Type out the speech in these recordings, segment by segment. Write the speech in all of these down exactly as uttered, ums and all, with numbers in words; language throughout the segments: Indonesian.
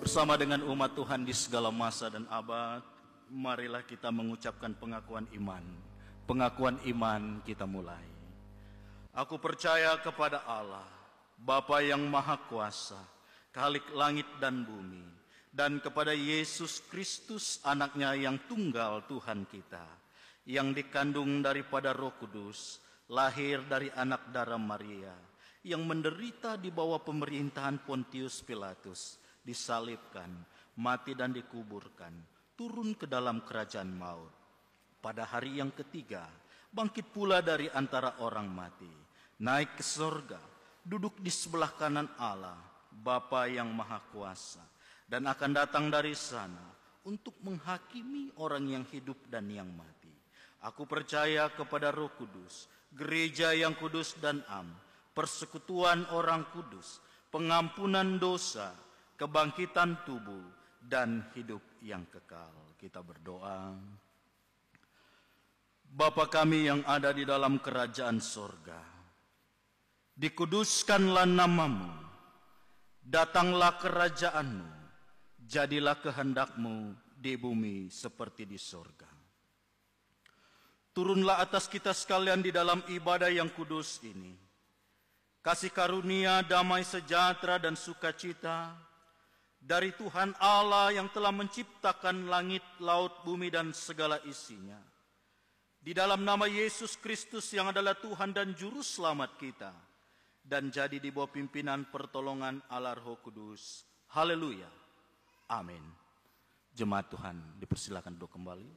Bersama dengan umat Tuhan di segala masa dan abad, marilah kita mengucapkan pengakuan iman. Pengakuan iman kita mulai. Aku percaya kepada Allah, Bapa yang Maha Kuasa, Khalik langit dan bumi, dan kepada Yesus Kristus anaknya yang tunggal Tuhan kita, yang dikandung daripada Roh Kudus, lahir dari anak darah Maria, yang menderita di bawah pemerintahan Pontius Pilatus, disalibkan, mati dan dikuburkan, turun ke dalam kerajaan maut. Pada hari yang ketiga, bangkit pula dari antara orang mati, naik ke sorga, duduk di sebelah kanan Allah, Bapa yang Maha Kuasa, dan akan datang dari sana untuk menghakimi orang yang hidup dan yang mati. Aku percaya kepada Roh Kudus, gereja yang kudus dan am, persekutuan orang kudus, pengampunan dosa, kebangkitan tubuh, dan hidup yang kekal. Kita berdoa. Bapa kami yang ada di dalam kerajaan sorga, dikuduskanlah namamu, datanglah kerajaanmu, jadilah kehendakmu di bumi seperti di sorga. Turunlah atas kita sekalian di dalam ibadah yang kudus ini. Kasih karunia, damai sejahtera dan sukacita dari Tuhan Allah yang telah menciptakan langit, laut, bumi dan segala isinya. Di dalam nama Yesus Kristus yang adalah Tuhan dan Juru Selamat kita, dan jadi di bawah pimpinan pertolongan Allah Roh Kudus. Haleluya. Amin. Jemaat Tuhan dipersilakan duduk kembali.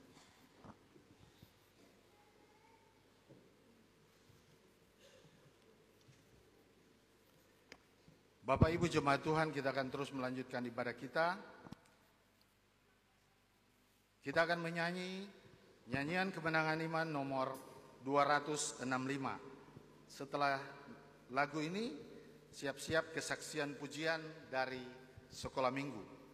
Bapak Ibu jemaat Tuhan, kita akan terus melanjutkan ibadah kita. Kita akan menyanyi nyanyian kemenangan iman nomor dua ratus enam puluh lima. Setelah lagu ini, siap-siap kesaksian pujian dari sekolah minggu.